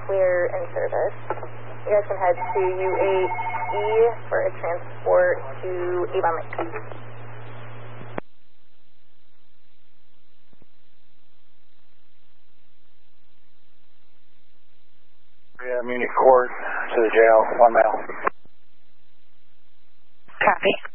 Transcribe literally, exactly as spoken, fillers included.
clear in service. You guys can head to U eight E for a transport to Avon Lake. Yeah, Munich Court to the jail, one mile. Copy.